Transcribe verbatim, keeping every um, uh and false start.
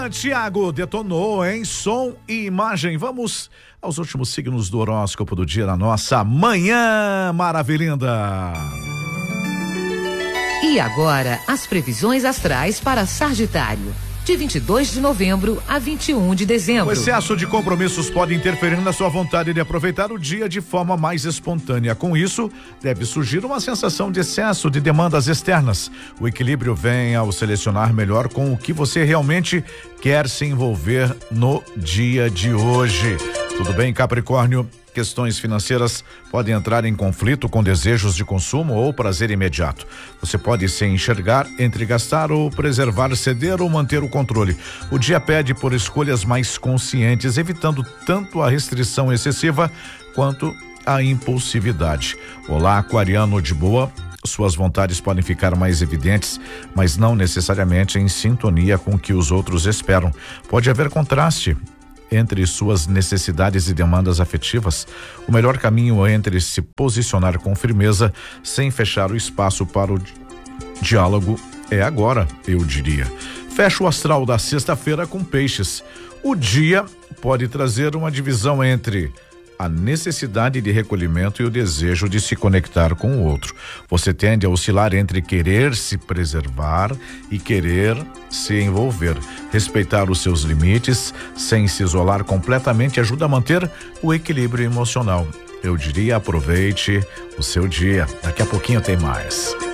Tiago detonou em som e imagem. Vamos aos últimos signos do horóscopo do dia na nossa Manhã Maravilhinda. E agora, as previsões astrais para Sagitário, de vinte e dois de novembro a vinte e um de dezembro. O excesso de compromissos pode interferir na sua vontade de aproveitar o dia de forma mais espontânea. Com isso, deve surgir uma sensação de excesso de demandas externas. O equilíbrio vem ao selecionar melhor com o que você realmente quer se envolver no dia de hoje. Tudo bem, Capricórnio? Questões financeiras podem entrar em conflito com desejos de consumo ou prazer imediato. Você pode se enxergar entre gastar ou preservar, ceder ou manter o controle. O dia pede por escolhas mais conscientes, evitando tanto a restrição excessiva quanto a impulsividade. Olá, aquariano de boa. Suas vontades podem ficar mais evidentes, mas não necessariamente em sintonia com o que os outros esperam. Pode haver contraste entre suas necessidades e demandas afetivas. O melhor caminho é entre se posicionar com firmeza, sem fechar o espaço para o di- diálogo, é agora, eu diria. Fecha o astral da sexta-feira com peixes. O dia pode trazer uma divisão entre a necessidade de recolhimento e o desejo de se conectar com o outro. Você tende a oscilar entre querer se preservar e querer se envolver. Respeitar os seus limites sem se isolar completamente ajuda a manter o equilíbrio emocional. Eu diria, aproveite o seu dia. Daqui a pouquinho tem mais.